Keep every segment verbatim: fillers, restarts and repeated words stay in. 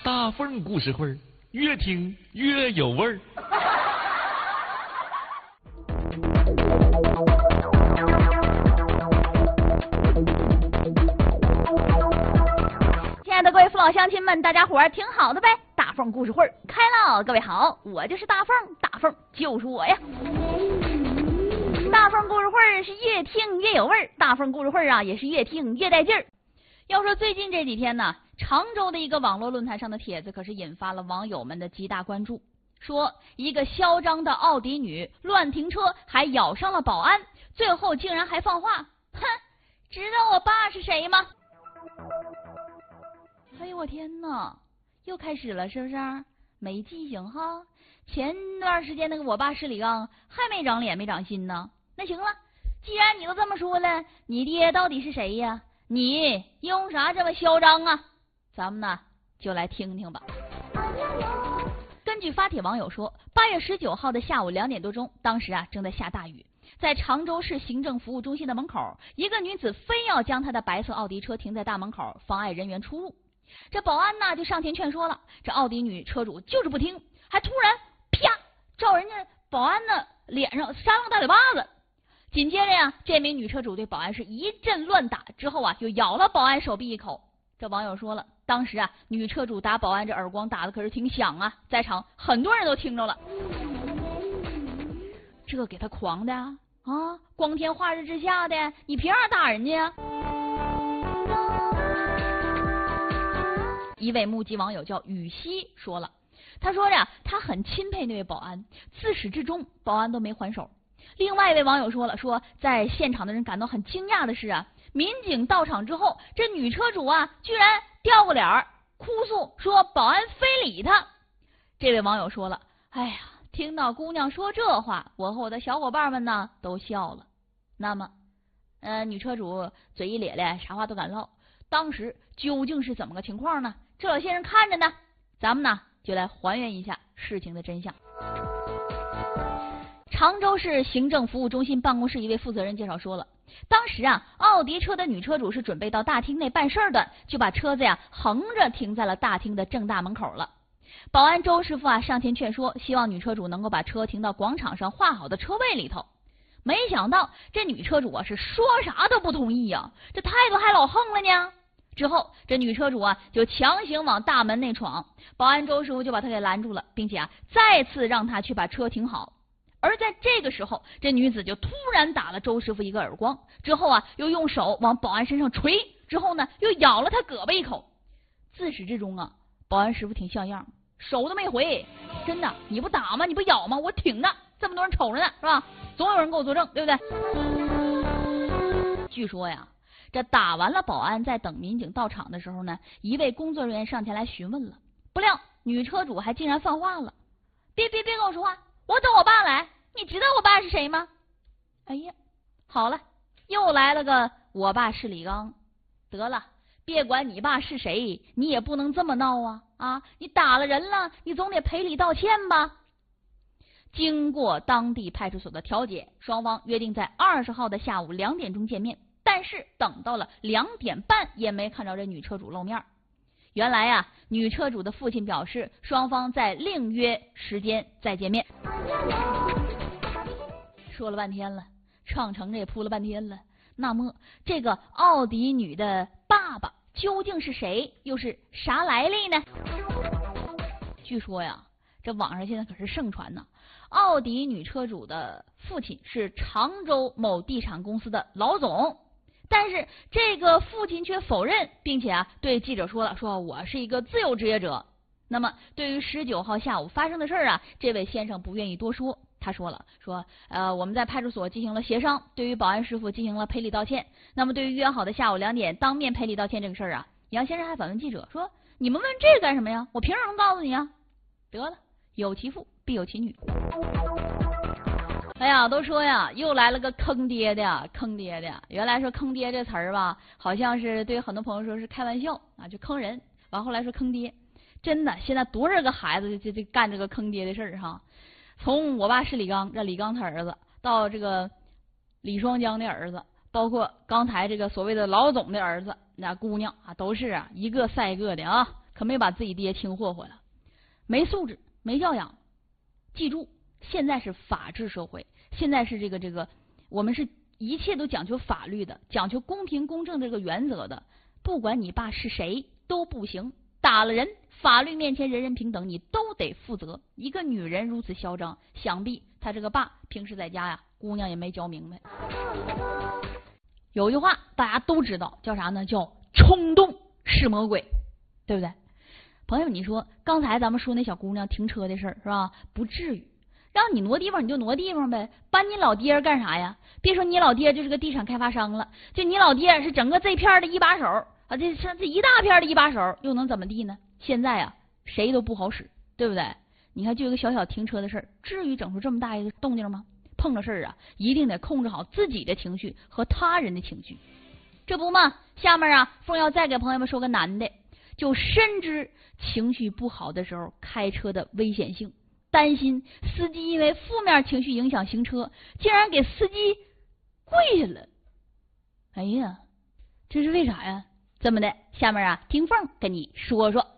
大凤故事会，越听越有味儿。 亲爱的各位父老乡亲们，大家伙儿挺好的呗？大凤故事会开了，各位好，我就是大凤，大凤就是我呀。大凤故事会是越听越有味儿，大凤故事会啊也是越听越带劲儿。要说最近这几天呢，常州的一个网络论坛上的帖子可是引发了网友们的极大关注，说一个嚣张的奥迪女乱停车，还咬伤了保安，最后竟然还放话，哼，知道我爸是谁吗？哎呦我天哪，又开始了是不是？没记性哈，前段时间那个我爸是李刚还没长脸没长心呢。那行了，既然你都这么说了，你爹到底是谁呀？你用啥这么嚣张啊？咱们呢就来听听吧。根据发帖网友说，八月十九号的下午两点多钟，当时啊正在下大雨，在常州市行政服务中心的门口，一个女子非要将她的白色奥迪车停在大门口，妨碍人员出入。这保安呢就上前劝说了，这奥迪女车主就是不听，还突然啪照人家保安的脸上扇了个大嘴巴子。紧接着呀，这名女车主对保安是一阵乱打，之后啊又咬了保安手臂一口。这网友说了，当时啊女车主打保安这耳光打的可是挺响啊，在场很多人都听着了。这给他狂的啊啊！光天化日之下的，你凭啥打人家呀？一位目击网友叫雨熙说了，他说呀，他很钦佩那位保安，自始至终保安都没还手。另外一位网友说了，说在现场的人感到很惊讶的是啊，民警到场之后，这女车主啊居然掉过脸儿，哭诉说保安非礼她。这位网友说了，哎呀，听到姑娘说这话，我和我的小伙伴们呢都笑了。那么，呃，女车主嘴一咧咧，啥话都敢唠，当时究竟是怎么个情况呢？这老先生看着呢，咱们呢就来还原一下事情的真相。常州市行政服务中心办公室一位负责人介绍说了，当时啊，奥迪车的女车主是准备到大厅内办事的，就把车子呀横着停在了大厅的正大门口了。保安周师傅啊上前劝说，希望女车主能够把车停到广场上划好的车位里头。没想到这女车主啊是说啥都不同意呀、啊，这态度还老横了呢。之后这女车主啊就强行往大门内闯，保安周师傅就把她给拦住了，并且啊再次让她去把车停好。而在这个时候，这女子就突然打了周师傅一个耳光，之后啊又用手往保安身上捶，之后呢又咬了他胳膊一口。自始至终啊，保安师傅挺像样，手都没回。真的，你不打吗？你不咬吗？我挺呢，这么多人瞅着呢，是吧？总有人给我作证，对不对？据说呀，这打完了保安，在等民警到场的时候呢，一位工作人员上前来询问了，不料女车主还竟然放话了：别别别跟我说话，我等我爸来，你知道我爸是谁吗？哎呀，好了，又来了个我爸是李刚。得了，别管你爸是谁，你也不能这么闹啊啊！你打了人了，你总得赔礼道歉吧。经过当地派出所的调解，双方约定在二十号的下午两点钟见面，但是等到了两点半也没看着这女车主露面。原来呀、啊，女车主的父亲表示，双方在另约时间再见面。说了半天了，畅城这也铺了半天了，那么这个奥迪女的爸爸究竟是谁，又是啥来历呢？据说呀，这网上现在可是盛传呢，奥迪女车主的父亲是常州某地产公司的老总。但是这个父亲却否认，并且啊对记者说了，说我是一个自由职业者。那么对于十九号下午发生的事儿啊，这位先生不愿意多说。他说了，说呃我们在派出所进行了协商，对于保安师傅进行了赔礼道歉。那么对于约好的下午两点当面赔礼道歉这个事儿啊，杨先生还反问记者说，你们问这干什么呀？我凭什么告诉你啊？得了，有其父必有其女。哎呀，都说呀，又来了个坑爹的呀，坑爹的呀。原来说坑爹这词儿吧，好像是对很多朋友说是开玩笑啊，就坑人。完后来说坑爹，真的，现在多少个孩子就就干这个坑爹的事儿哈。从我爸是李刚，这李刚他儿子，到这个李双江的儿子，包括刚才这个所谓的老总的儿子，那姑娘啊，都是啊一个赛一个的啊， 可没把自己爹听霍霍了，没素质，没教养。记住，现在是法治社会，现在是这个这个，我们是一切都讲究法律的，讲究公平公正这个原则的。不管你爸是谁都不行，打了人，法律面前人人平等，你都得负责。一个女人如此嚣张，想必她这个爸平时在家呀，姑娘也没教明白。有句话大家都知道，叫啥呢？叫冲动是魔鬼，对不对？朋友们，你说刚才咱们说那小姑娘停车的事儿是吧？不至于，让你挪地方你就挪地方呗，搬你老爹干啥呀？别说你老爹就是个地产开发商了，就你老爹是整个这片的一把手啊，这这一大片的一把手，又能怎么地呢？现在啊，谁都不好使，对不对？你看，就一个小小停车的事儿，至于整出这么大一个动静吗？碰着事儿啊，一定得控制好自己的情绪和他人的情绪。这不嘛，下面啊，凤要再给朋友们说个难的，就深知情绪不好的时候开车的危险性，担心司机因为负面情绪影响行车，竟然给司机跪下了。哎呀，这是为啥呀？这么的，下面啊，听凤跟你说说。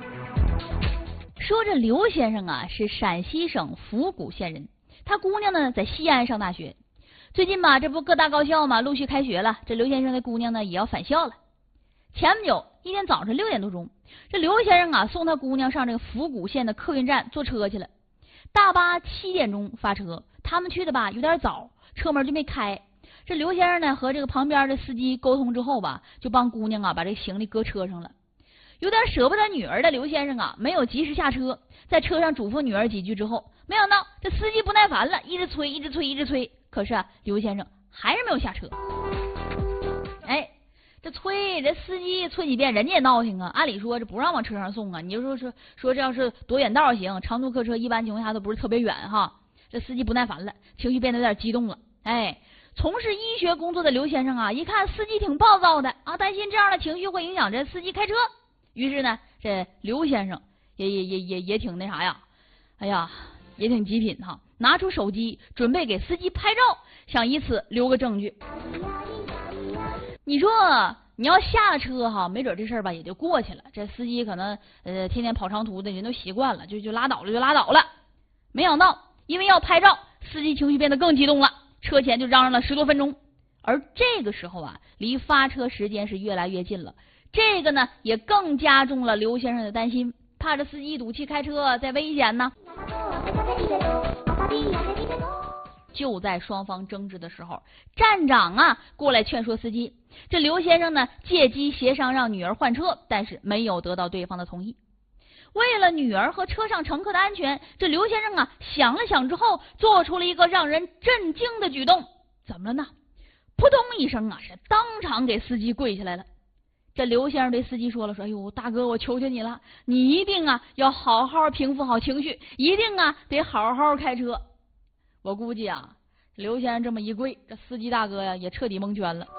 说这刘先生啊，是陕西省府谷县人，他姑娘呢在西安上大学。最近吧，这不各大高校嘛陆续开学了，这刘先生的姑娘呢也要返校了。前不久一天早上六点多钟，这刘先生啊送他姑娘上这个府谷县的客运站坐车去了。大巴七点钟发车，他们去的吧有点早，车门就没开。这刘先生呢和这个旁边的司机沟通之后吧，就帮姑娘啊把这行李搁车上了。有点舍不得女儿的刘先生啊，没有及时下车，在车上嘱咐女儿几句之后，没想到这司机不耐烦了，一直催，一直催，一直催。可是啊，刘先生还是没有下车。哎，这催这司机催几遍，人家也闹挺啊。按理说这不让往车上送啊，你就说说说这要是多远道行，长途客车一般情况下都不是特别远哈。这司机不耐烦了，情绪变得有点激动了。哎，从事医学工作的刘先生啊，一看司机挺暴躁的啊，担心这样的情绪会影响这司机开车。于是呢，这刘先生也也也也也挺那啥呀，哎呀，也挺极品哈，拿出手机准备给司机拍照，想以此留个证据。你说你要下了车哈，没准这事儿吧也就过去了。这司机可能呃天天跑长途的人都习惯了，就就拉倒了，就拉倒了。没想到因为要拍照，司机情绪变得更激动了，车前就嚷嚷了十多分钟。而这个时候啊，离发车时间是越来越近了。这个呢，也更加重了刘先生的担心，怕这司机赌气开车再危险呢。就在双方争执的时候，站长啊过来劝说司机。这刘先生呢，借机协商让女儿换车，但是没有得到对方的同意。为了女儿和车上乘客的安全，这刘先生啊想了想之后，做出了一个让人震惊的举动。怎么了呢？扑通一声啊，是当场给司机跪下来了。这刘先生对司机说了，说：“哎呦，大哥，我求求你了，你一定啊要好好平复好情绪，一定啊得好好开车。”我估计啊，刘先生这么一跪，这司机大哥呀也彻底蒙圈了。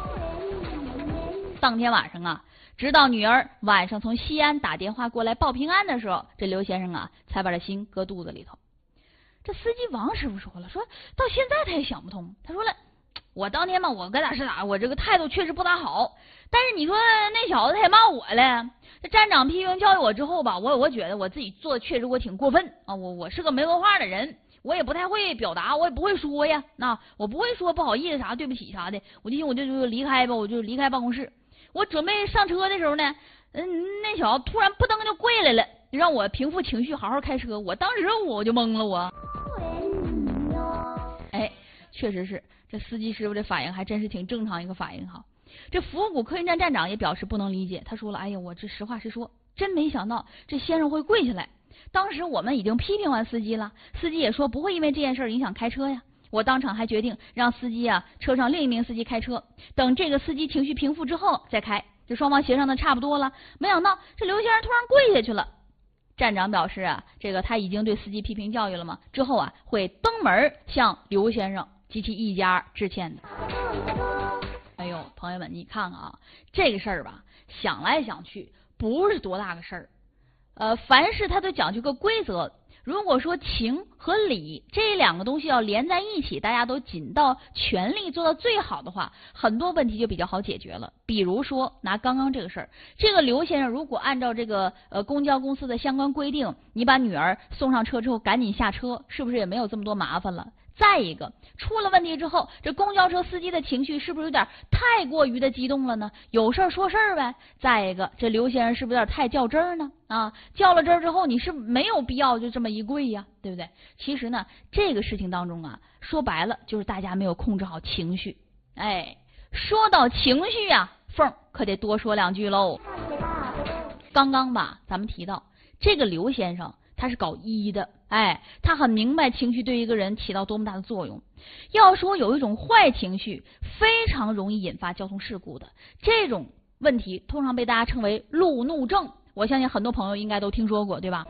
当天晚上啊，直到女儿晚上从西安打电话过来报平安的时候，这刘先生啊才把这心搁肚子里头。这司机王师傅说了，说到现在他也想不通。他说了，我当天嘛，我该咋是咋，我这个态度确实不咋好。但是你说那小子他也骂我了，这站长批评教育我之后吧，我我觉得我自己做的确实我挺过分啊，我我是个没文化的人，我也不太会表达，我也不会说呀，那我不会说不好意思啥，对不起啥的，我就我就就离开吧，我就离开办公室。我准备上车的时候呢，嗯，那小子突然扑腾就跪来了，让我平复情绪，好好开车。我当时我就懵了，我，哎，确实是这司机师傅这反应还真是挺正常一个反应哈。这府谷客运站站长也表示不能理解，他说了，哎呀，我这实话实说，真没想到这先生会跪下来。当时我们已经批评完司机了，司机也说不会因为这件事影响开车呀。我当场还决定让司机啊车上另一名司机开车，等这个司机情绪平复之后再开。这双方协商的差不多了，没想到这刘先生突然跪下去了。站长表示啊，这个他已经对司机批评教育了嘛，之后啊会登门向刘先生及其一家致歉的。哎呦，朋友们，你看看啊，这个事儿吧，想来想去不是多大个事儿。呃，凡事他都讲究个规则， 如果说情和理这两个东西要连在一起，大家都尽到全力做到最好的话，很多问题就比较好解决了。比如说拿刚刚这个事儿，这个刘先生如果按照这个呃公交公司的相关规定，你把女儿送上车之后赶紧下车，是不是也没有这么多麻烦了？再一个，出了问题之后，这公交车司机的情绪是不是有点太过于的激动了呢？有事儿说事儿呗。再一个，这刘先生是不是有点太较真儿呢？啊，较了真儿之后，你是没有必要就这么一跪呀，对不对？其实呢，这个事情当中啊，说白了就是大家没有控制好情绪。哎，说到情绪啊，凤可得多说两句喽。刚刚吧，咱们提到这个刘先生。他是搞医的，哎，他很明白情绪对一个人起到多么大的作用。要说有一种坏情绪非常容易引发交通事故的，这种问题通常被大家称为路怒症，我相信很多朋友应该都听说过，对吧？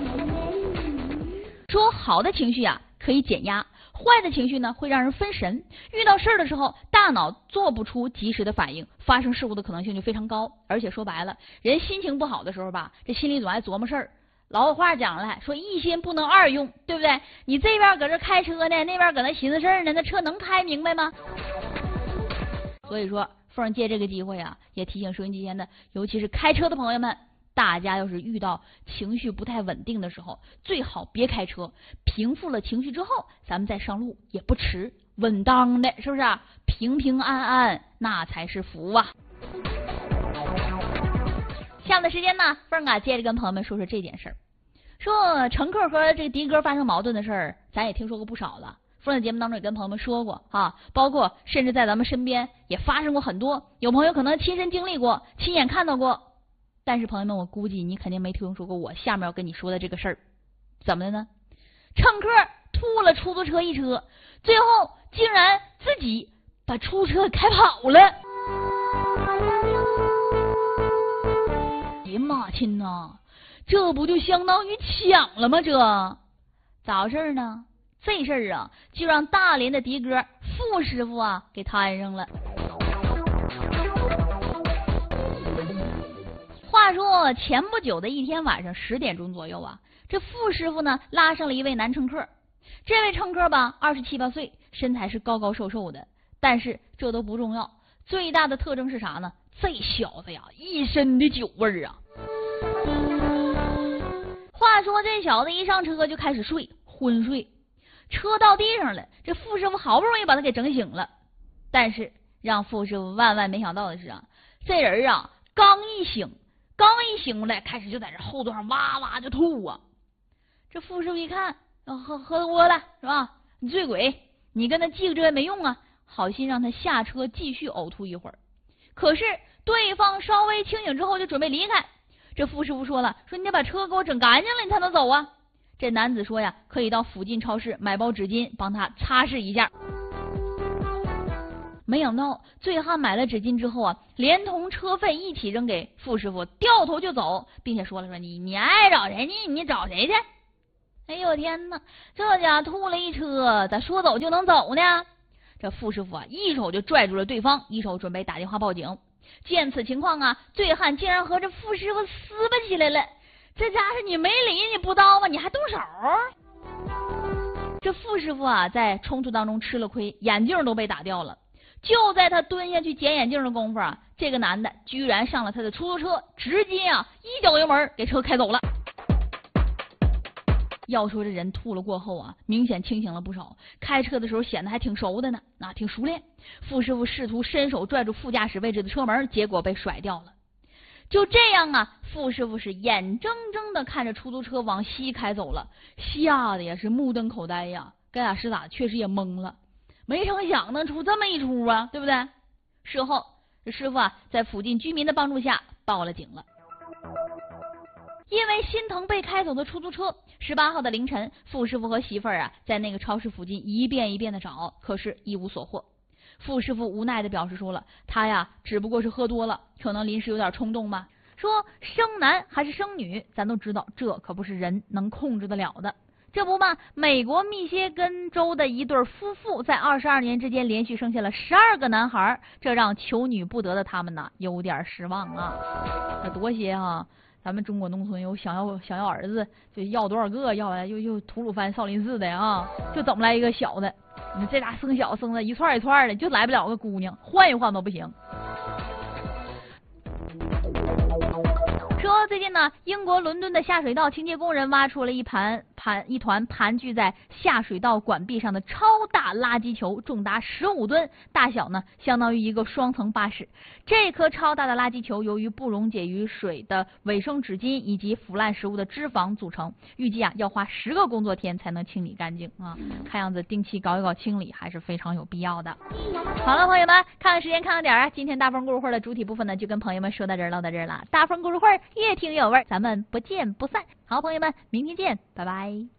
说好的情绪啊可以减压，坏的情绪呢会让人分神，遇到事儿的时候大脑做不出及时的反应，发生事故的可能性就非常高。而且说白了，人心情不好的时候吧，这心里总爱琢磨事儿。老话讲了，说一心不能二用，对不对？你这边搁这开车呢，那边搁那寻思事儿呢，那车能开明白吗？所以说，凤借这个机会啊，也提醒收音机前的，尤其是开车的朋友们，大家要是遇到情绪不太稳定的时候，最好别开车，平复了情绪之后，咱们再上路也不迟，稳当的，是不是？平平安安，那才是福啊！下面的时间呢，凤啊接着跟朋友们说说这件事儿。说乘客和这个的哥发生矛盾的事儿，咱也听说过不少了。凤在节目当中也跟朋友们说过啊，包括甚至在咱们身边也发生过很多，有朋友可能亲身经历过，亲眼看到过。但是朋友们，我估计你肯定没听说过我下面要跟你说的这个事儿。怎么的呢？乘客吐了出租车一车，最后竟然自己把出租车开跑了。哎呀妈亲呐，这不就相当于抢了吗？这咋回事呢？这事儿啊，就让大连的的哥傅师傅啊给摊上了。话说前不久的一天晚上十点钟左右啊，这傅师傅呢拉上了一位男乘客。这位乘客吧，二十七八岁，身材是高高瘦瘦的，但是这都不重要，最大的特征是啥呢？这小子呀，一身的酒味儿啊！话说这小子一上车就开始睡，昏睡。车到地上了，这傅师傅好不容易把他给整醒了。但是让傅师傅万万没想到的是啊，这人啊刚一醒，刚一醒过来，开始就在这后座上哇哇就吐啊。这傅师傅一看，喝喝多了是吧？你醉鬼，你跟他记这也没用啊，好心让他下车继续呕吐一会儿。可是对方稍微清醒之后就准备离开，这傅师傅说了，说你得把车给我整干净了你才能走啊。这男子说呀，可以到附近超市买包纸巾帮他擦拭一下。没想到醉汉买了纸巾之后啊，连同车费一起扔给傅师傅，掉头就走，并且说了说你你爱找谁你你找谁去？哎呦天哪，这家吐了一车，咋说走就能走呢？这傅师傅啊，一手就拽住了对方，一手准备打电话报警。见此情况啊，醉汉竟然和这傅师傅撕巴起来了。这家是你没理你不刀吗？你还动手？这傅师傅啊，在冲突当中吃了亏，眼镜都被打掉了。就在他蹲下去捡眼镜的功夫啊，这个男的居然上了他的出租车，直接啊一脚油门给车开走了。要说这人吐了过后啊，明显清醒了不少，开车的时候显得还挺熟的呢，啊，挺熟练。傅师傅试图伸手拽住副驾驶位置的车门，结果被甩掉了。就这样啊，傅师傅是眼睁睁的看着出租车往西开走了，吓得也是目瞪口呆呀，该咋是咋，确实也懵了，没成想能出这么一出啊，对不对？事后这师傅啊，在附近居民的帮助下报了警了。因为心疼被开走的出租车，十八号的凌晨，傅师傅和媳妇儿啊，在那个超市附近一遍一遍的找，可是一无所获。傅师傅无奈的表示说了，他呀只不过是喝多了，可能临时有点冲动吧。说生男还是生女，咱都知道这可不是人能控制得了的。这不嘛，美国密歇根州的一对夫妇在二十二年之间连续生下了十二个男孩，这让求女不得的他们呢有点失望啊。那多些啊， 咱们中国农村有想要想要儿子，就要多少个，要完又又吐鲁番少林寺的啊，就整不来一个小的。你这俩生小生的一串一串的，就来不了个姑娘，换一换都不行。说最近呢，英国伦敦的下水道清洁工人挖出了一盘盘一团盘踞在下水道管壁上的超大垃圾球，重达十五吨，大小呢相当于一个双层巴士。这颗超大的垃圾球由于不溶解于水的卫生纸巾以及腐烂食物的脂肪组成，预计啊要花十个工作天才能清理干净啊。看样子定期搞一搞清理还是非常有必要的。好了，朋友们，看看时间，看看点儿啊，今天大风故事会的主体部分呢就跟朋友们说到这儿，唠到这儿了。大风故事会越听越有味儿，咱们不见不散。好，朋友们，明天见，拜拜。